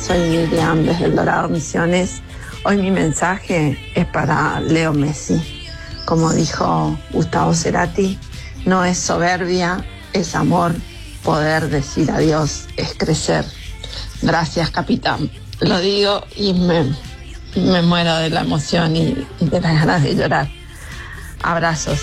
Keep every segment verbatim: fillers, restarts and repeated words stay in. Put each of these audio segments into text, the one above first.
soy Miriam desde El Dorado, Misiones. Hoy mi mensaje es para Leo Messi. Como dijo Gustavo Cerati, no es soberbia, es amor. Poder decir adiós es crecer. Gracias, capitán. Lo digo y me, me muero de la emoción y, y de las ganas de llorar. Abrazos.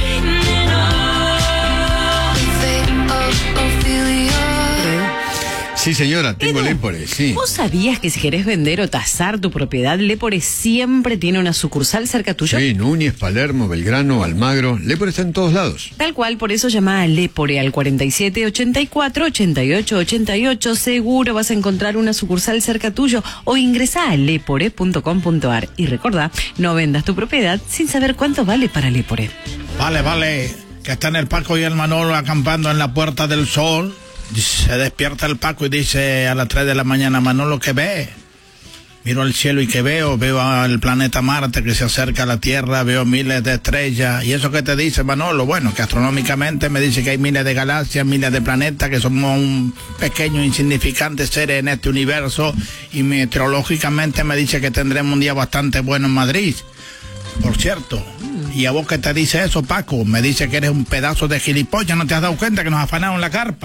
Sí, señora, tengo Edu, Lépore, sí. ¿Vos sabías que si querés vender o tasar tu propiedad, Lépore siempre tiene una sucursal cerca tuyo? Sí, Núñez, Palermo, Belgrano, Almagro. Lépore está en todos lados. Tal cual, por eso llama a Lépore al cuarenta y siete, ochenta y cuatro, ochenta y ocho, ochenta y ocho. Seguro vas a encontrar una sucursal cerca tuyo o ingresá a lepore punto com punto ar. Y recordá, no vendas tu propiedad sin saber cuánto vale para Lépore. Vale, vale, que está en el Paco y el Manolo acampando en la Puerta del Sol. Se despierta el Paco y dice a las tres de la mañana: Manolo, ¿qué ve? Miro al cielo y ¿qué veo? Veo al planeta Marte que se acerca a la Tierra, veo miles de estrellas. ¿Y eso qué te dice, Manolo? Bueno, que astronómicamente me dice que hay miles de galaxias, miles de planetas, que somos un pequeño, insignificante ser en este universo. Y meteorológicamente me dice que tendremos un día bastante bueno en Madrid. Por cierto, ¿y a vos qué te dice eso, Paco? Me dice que eres un pedazo de gilipollas, ¿no te has dado cuenta que nos afanaron la carpa?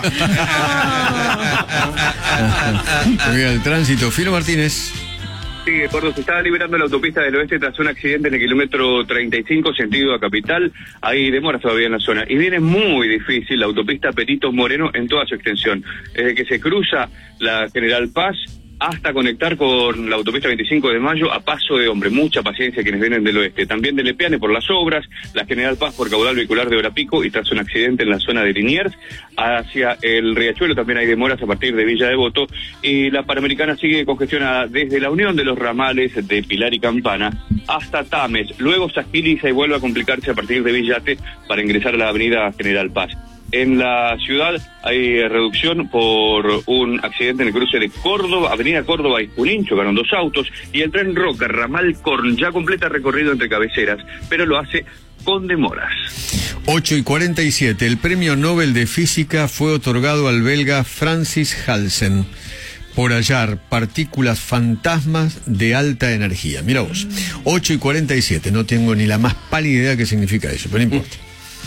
Muy bien, el tránsito. Filo Martínez. Sí, Eduardo, se estaba liberando la autopista del oeste tras un accidente en el kilómetro treinta y cinco, sentido a Capital. Hay demoras todavía en la zona. Y viene muy difícil la autopista Perito Moreno en toda su extensión. Desde que se cruza la General Paz hasta conectar con la autopista veinticinco de mayo a paso de hombre. Mucha paciencia quienes vienen del oeste. También de Lepiane por las obras, la General Paz por caudal vehicular de hora pico y tras un accidente en la zona de Liniers. Hacia el Riachuelo también hay demoras a partir de Villa Devoto. Y la Panamericana sigue congestionada desde la unión de los ramales de Pilar y Campana hasta Tames. Luego se agiliza y vuelve a complicarse a partir de Villate para ingresar a la avenida General Paz. En la ciudad hay reducción por un accidente en el cruce de Córdoba, Avenida Córdoba y Junín, chocaron dos autos, y el tren Roca, ramal Corn, ya completa recorrido entre cabeceras, pero lo hace con demoras. ocho y cuarenta y siete, el premio Nobel de Física fue otorgado al belga Francis Halsen por hallar partículas fantasmas de alta energía. Mira vos, ocho y cuarenta y siete, no tengo ni la más pálida idea qué significa eso, pero no importa.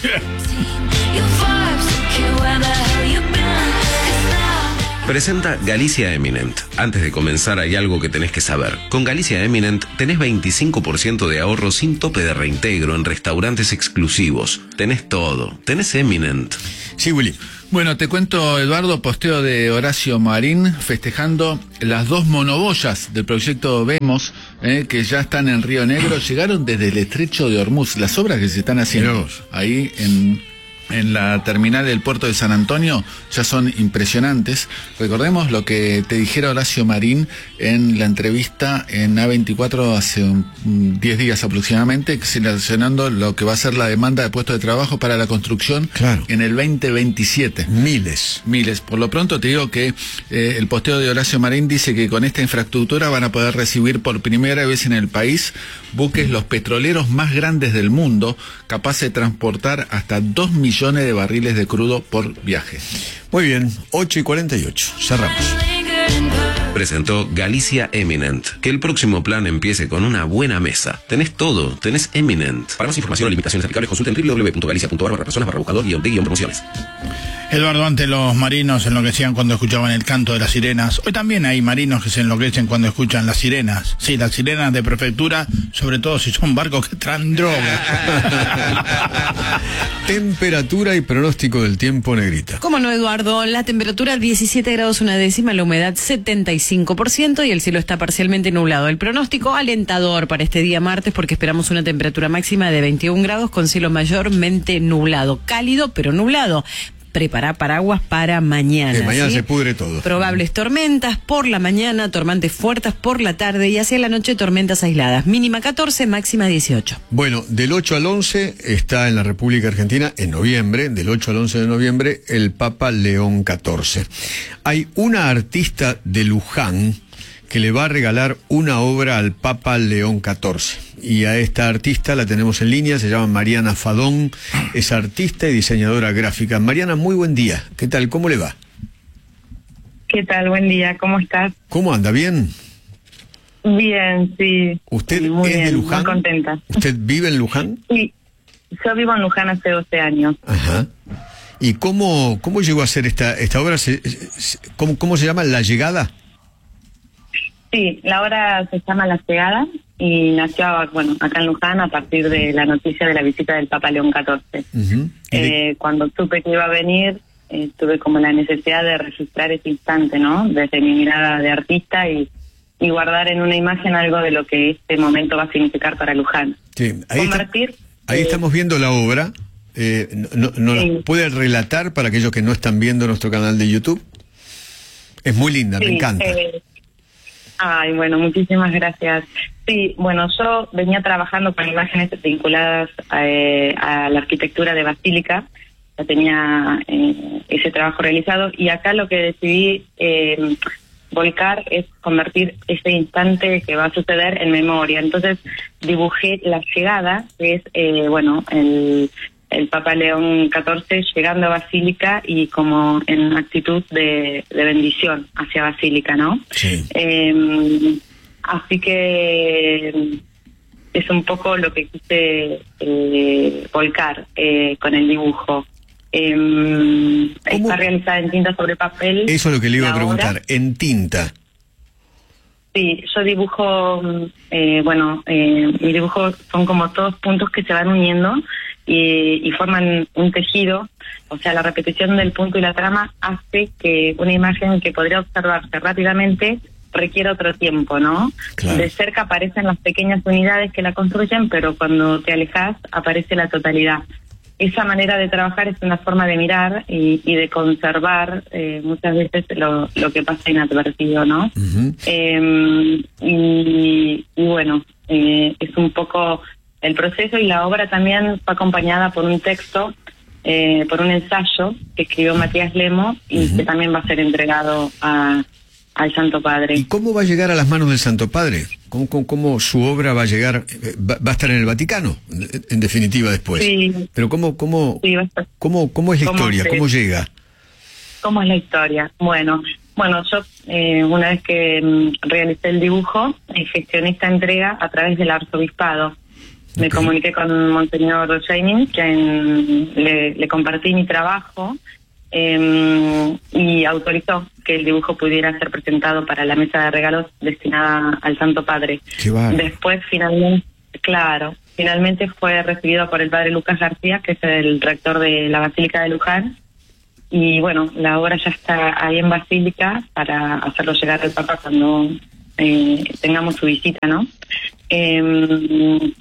Presenta Galicia Eminent. Antes de comenzar hay algo que tenés que saber. Con Galicia Eminent tenés veinticinco por ciento de ahorro sin tope de reintegro en restaurantes exclusivos. Tenés todo. Tenés Eminent. Sí, Willy. Bueno, te cuento, Eduardo, posteo de Horacio Marín festejando las dos monoboyas del proyecto Vemos, eh, que ya están en Río Negro. Llegaron desde el estrecho de Hormuz. Las obras que se están haciendo ahí en... en la terminal del puerto de San Antonio ya son impresionantes. Recordemos lo que te dijera Horacio Marín en la entrevista en A veinticuatro hace diez días aproximadamente, relacionando lo que va a ser la demanda de puestos de trabajo para la construcción, claro, en el veinte veintisiete. Miles. Miles. Por lo pronto te digo que eh, el posteo de Horacio Marín dice que con esta infraestructura van a poder recibir por primera vez en el país buques los petroleros más grandes del mundo, capaces de transportar hasta dos millones de barriles de crudo por viaje. Muy bien, ocho y cuarenta y ocho. Cerramos. Presentó Galicia Eminent. Que el próximo plan empiece con una buena mesa. Tenés todo, tenés Eminent. Para más información o limitaciones aplicables, consulta en w w w punto galicia punto ar barra personas barra buscador guión de guión promociones. Eduardo, antes los marinos se enloquecían cuando escuchaban el canto de las sirenas. Hoy también hay marinos que se enloquecen cuando escuchan las sirenas. Sí, las sirenas de prefectura, sobre todo si son barcos que traen droga. Temperatura y pronóstico del tiempo, Negrita. ¿Cómo no, Eduardo? La temperatura diecisiete grados una décima, la humedad setenta y cinco por ciento y el cielo está parcialmente nublado. El pronóstico alentador para este día martes porque esperamos una temperatura máxima de veintiún grados con cielo mayormente nublado. Cálido, pero nublado. Prepara paraguas para mañana. Que mañana ¿sí? se pudre todo. Probables tormentas por la mañana, tormentas fuertes por la tarde y hacia la noche tormentas aisladas. Mínima catorce, máxima dieciocho. Bueno, del ocho al once está en la República Argentina, en noviembre, del ocho al once de noviembre, el Papa León catorce. Hay una artista de Luján que le va a regalar una obra al Papa León catorce. Y a esta artista la tenemos en línea, se llama Mariana Fadón, es artista y diseñadora gráfica. Mariana, muy buen día. ¿Qué tal? ¿Cómo le va? ¿Qué tal? Buen día, ¿cómo estás? ¿Cómo anda? ¿Bien? Bien, sí. ¿Usted sí, muy es bien, de Luján? Muy contenta. ¿Usted vive en Luján? Sí, yo vivo en Luján hace doce años. Ajá. ¿Y cómo, cómo llegó a ser esta, esta obra? Se, se, ¿cómo, ¿Cómo se llama? ¿La Llegada? Sí, la obra se llama La Llegada y nació, bueno, acá en Luján a partir de la noticia de la visita del Papa León catorce. Uh-huh. eh, cuando supe que iba a venir, eh, tuve como la necesidad de registrar ese instante, ¿no? Desde mi mirada de artista y, y guardar en una imagen algo de lo que este momento va a significar para Luján. Sí, ahí, Convertir, está, ahí eh, estamos viendo la obra. Eh, no, no, ¿Nos sí. puede relatar para aquellos que no están viendo nuestro canal de YouTube? Es muy linda, sí, me encanta. Eh, ay, bueno, muchísimas gracias. Sí, bueno, yo venía trabajando con imágenes vinculadas a, eh, a la arquitectura de Basílica. Ya tenía eh, ese trabajo realizado y acá lo que decidí eh, volcar es convertir ese instante que va a suceder en memoria. Entonces dibujé La Llegada, que es, eh, bueno, el... el Papa León catorce llegando a Basílica y como en actitud de, de bendición hacia Basílica, ¿no? Sí. Eh, así que es un poco lo que quise eh, volcar eh, con el dibujo. Eh, está realizada en tinta sobre papel. Eso es lo que le iba a preguntar, obra. en tinta. Sí, yo dibujo, eh, bueno, eh, mis dibujos son como todos puntos que se van uniendo y, y forman un tejido. O sea, la repetición del punto y la trama hace que una imagen que podría observarse rápidamente requiere otro tiempo, ¿no? Claro. De cerca aparecen las pequeñas unidades que la construyen, pero cuando te alejas aparece la totalidad. Esa manera de trabajar es una forma de mirar y, y de conservar eh, muchas veces lo, lo que pasa inadvertido, ¿no? Uh-huh. Eh, y, y bueno, eh, es un poco el proceso, y la obra también fue acompañada por un texto, eh, por un ensayo que escribió Matías Lemo y uh-huh. que también va a ser entregado a, al Santo Padre. ¿Y cómo va a llegar a las manos del Santo Padre? ¿Cómo, cómo, cómo su obra va a llegar? Va, va a estar en el Vaticano, en definitiva, después. Sí. Pero ¿cómo, cómo, sí, va a estar. cómo, cómo es la ¿Cómo historia? se... ¿Cómo llega? ¿Cómo es la historia? Bueno, bueno, yo eh, una vez que mm, realicé el dibujo, eh, gestioné esta entrega a través del arzobispado. Me okay. comuniqué con Monseñor Jaimín, quien le, le compartí mi trabajo eh, y autorizó que el dibujo pudiera ser presentado para la mesa de regalos destinada al Santo Padre. Qué bárbaro. Después, finalmente, claro, finalmente fue recibido por el padre Lucas García, que es el rector de la Basílica de Luján. Y bueno, la obra ya está ahí en Basílica para hacerlo llegar al Papa cuando eh, tengamos su visita, ¿no? Eh,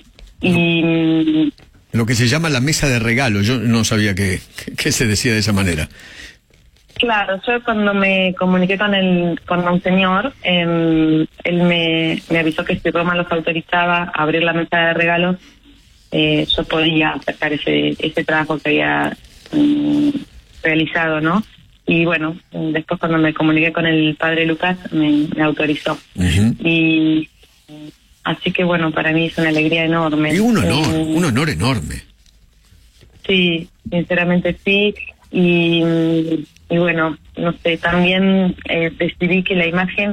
y lo que se llama la mesa de regalo, yo no sabía que, que se decía de esa manera. Claro, yo cuando me comuniqué con el con Monseñor, eh, él me, me avisó que si Roma los autorizaba a abrir la mesa de regalos, eh, yo podía acercar ese ese trabajo que había um, realizado, ¿no? Y bueno, después cuando me comuniqué con el padre Lucas, me, me autorizó. Uh-huh. Y así que bueno, para mí es una alegría enorme. Y un honor, eh, un honor enorme. Sí, sinceramente sí. Y, y bueno, no sé, también eh, decidí que la imagen,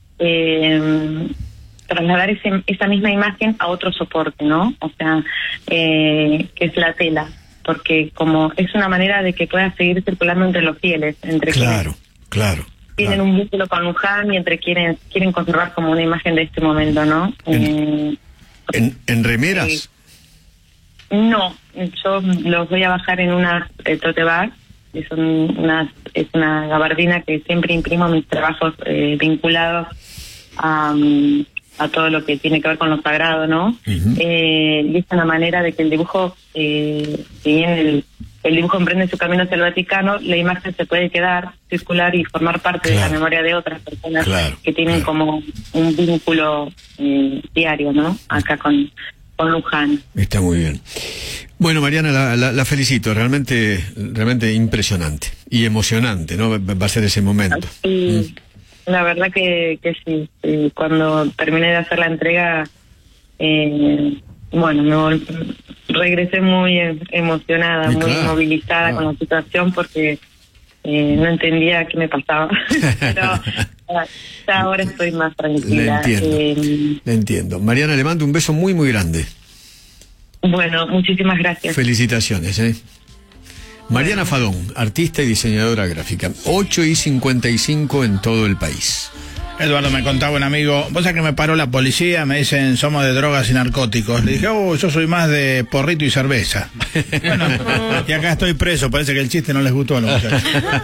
eh, trasladar ese, esa misma imagen a otro soporte, ¿no? O sea, eh, que es la tela. Porque como es una manera de que pueda seguir circulando entre los fieles, entre claro, quienes claro, tienen claro. un vínculo con Luján y entre quienes quieren conservar como una imagen de este momento, ¿no? ¿En, eh, en, en remeras? Eh, no, yo los voy a bajar en unas eh, tote bag, que son unas, es una gabardina que siempre imprimo mis trabajos eh, vinculados a... Um, a todo lo que tiene que ver con lo sagrado, ¿no? Uh-huh. Eh, y es una manera de que el dibujo, eh, si bien el, el dibujo emprende su camino hacia el Vaticano, la imagen se puede quedar, circular y formar parte claro. de la memoria de otras personas claro, que tienen claro. como un vínculo eh, diario, ¿no? Acá con, con Luján. Está muy bien. Bueno, Mariana, la, la, la felicito, realmente, realmente impresionante y emocionante, ¿no? Va a ser ese momento. Sí. Mm. La verdad que, que sí, sí, cuando terminé de hacer la entrega, eh, bueno, me vol- regresé muy emocionada, muy, muy claro, movilizada claro. con la situación, porque eh, no entendía qué me pasaba, pero ya ahora estoy más tranquila. Le entiendo, eh, le entiendo. Mariana, le mando un beso muy, muy grande. Bueno, muchísimas gracias. Felicitaciones, ¿eh? Mariana Fadón, artista y diseñadora gráfica. ocho y cincuenta y cinco en todo el país. Eduardo, me contaba un amigo, vos sabés que me paró la policía, me dicen somos de drogas y narcóticos. Le dije, oh, yo soy más de porrito y cerveza. Bueno, y acá estoy preso, parece que el chiste no les gustó a los muchachos.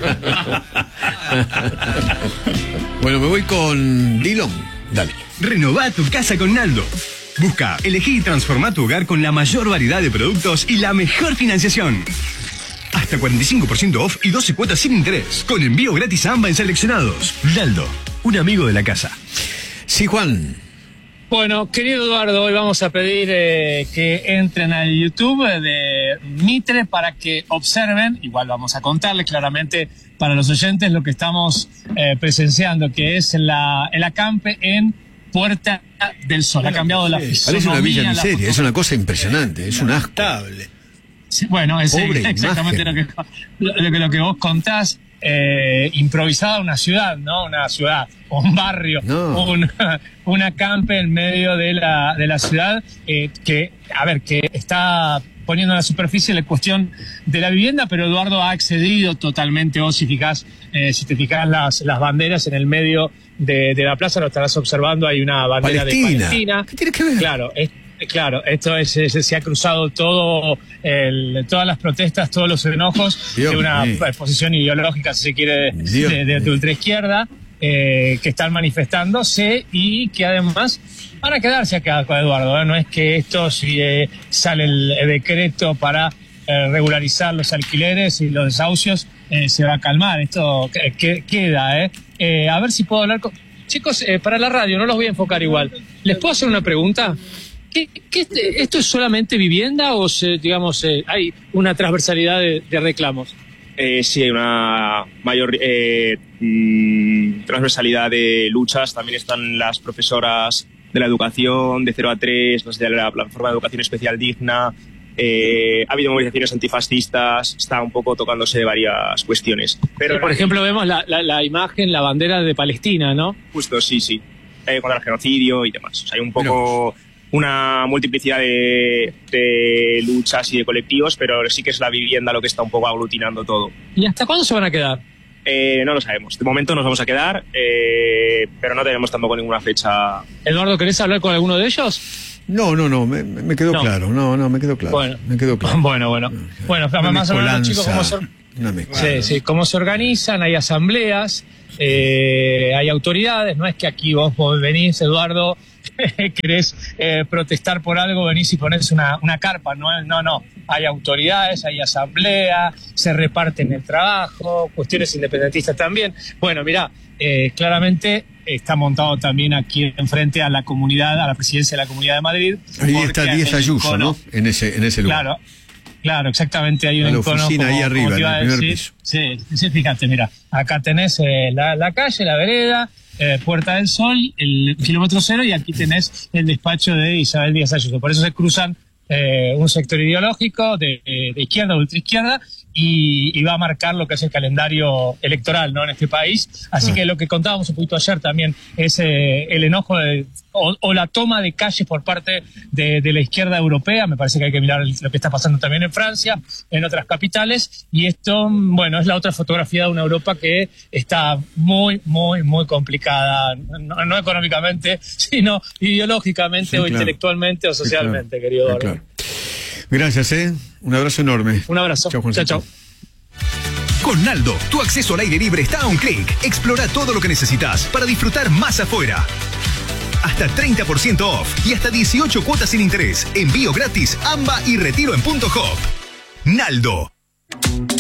Bueno, me voy con Dillon. Dale. Renová tu casa con Naldo. Busca, elegí y transformá tu hogar con la mayor variedad de productos y la mejor financiación. Hasta cuarenta y cinco por ciento off y doce cuotas sin interés. Con envío gratis a AMBA en seleccionados. Naldo, un amigo de la casa. Sí, Juan. Bueno, querido Eduardo, hoy vamos a pedir eh, que entren al YouTube de Mitre para que observen, igual vamos a contarles claramente para los oyentes lo que estamos eh, presenciando, que es la, el acampe en Puerta del Sol. Ha cambiado la fisonomía. Parece una villa miseria, foto... es una cosa impresionante, es un asco. Sí, bueno, es Pobre exactamente lo que, lo, que, lo que vos contás. Eh, improvisada una ciudad, ¿no? Una ciudad, un barrio, no. un, un acampe en medio de la, de la ciudad eh, que, a ver, que está poniendo en la superficie la cuestión de la vivienda, pero Eduardo ha accedido totalmente. Vos, si fijás, eh, si te fijás las, las banderas en el medio de, de la plaza, lo estarás observando, hay una bandera Palestina. de Palestina. ¿Qué tiene que ver? Claro, es, Claro, esto es, es, se ha cruzado todo, el, todas las protestas, todos los enojos Dios de una mío. posición ideológica, si se quiere, de, de, de, de ultraizquierda, eh, que están manifestándose y que además van a quedarse acá con Eduardo, ¿eh? No es que esto, si eh, sale el, el decreto para eh, regularizar los alquileres y los desahucios, eh, se va a calmar. Esto que, que, queda, ¿eh? ¿eh? A ver si puedo hablar con... Chicos, eh, para la radio, no los voy a enfocar igual. ¿Les puedo hacer una pregunta? ¿Qué, qué, ¿Esto es solamente vivienda o, se, digamos, eh, hay una transversalidad de, de reclamos? Eh, sí, hay una mayor eh, mmm, transversalidad de luchas. También están las profesoras de la educación de cero a tres, no sé, de la plataforma de educación especial digna. Eh, ha habido movilizaciones antifascistas, está un poco tocándose de varias cuestiones. Pero, por ejemplo, vemos la, la, la imagen, la bandera de Palestina, ¿no? Justo, sí, sí. Eh, contra el genocidio y demás. O sea, hay un poco... Pero... una multiplicidad de, de luchas y de colectivos, pero sí que es la vivienda lo que está un poco aglutinando todo. ¿Y hasta cuándo se van a quedar? Eh, no lo sabemos. De momento nos vamos a quedar, eh, pero no tenemos tampoco ninguna fecha. Eduardo, ¿querés hablar con alguno de ellos? No, no, no, me, me quedó no. claro. No, no, me quedó claro. Bueno, me quedó claro. Bueno, bueno. No, bueno, una más o menos, chicos, cómo se, sí, sí, cómo se organizan, hay asambleas, eh, hay autoridades, no es que aquí vos, vos venís, Eduardo, querés eh, protestar por algo, venís y ponés una, una carpa, no, no, no, hay autoridades, hay asamblea, se reparten el trabajo, cuestiones independentistas también. Bueno, mirá, eh, claramente está montado también aquí enfrente a la comunidad, a la presidencia de la Comunidad de Madrid. Ahí está Díaz Ayuso, ¿no? En ese, en ese lugar. Claro, claro, exactamente, hay un a la icono oficina como, ahí arriba, en el primer decir. piso. Sí, sí, fíjate, mira, acá tenés eh, la, la calle, la vereda, eh, Puerta del Sol, el kilómetro cero, y aquí tenés el despacho de Isabel Díaz Ayuso. Por eso se cruzan eh, un sector ideológico de, de izquierda o ultraizquierda y, y va a marcar lo que es el calendario electoral, ¿no?, en este país. Así ah. que lo que contábamos un poquito ayer también es eh, el enojo de, o, o la toma de calles por parte de, de la izquierda europea. Me parece que hay que mirar lo que está pasando también en Francia, en otras capitales, y esto, bueno, es la otra fotografía de una Europa que está muy, muy, muy complicada, no, no económicamente, sino ideológicamente, sí, o claro. intelectualmente o socialmente, sí, claro. querido. Sí, claro. Gracias, ¿eh? Un abrazo enorme. Un abrazo. Chao, Juan. Chao, chao. Con Naldo, tu acceso al aire libre está a un clic. Explora todo lo que necesitas para disfrutar más afuera. Hasta treinta por ciento off y hasta dieciocho cuotas sin interés. Envío gratis, AMBA y retiro en punto hop. Naldo.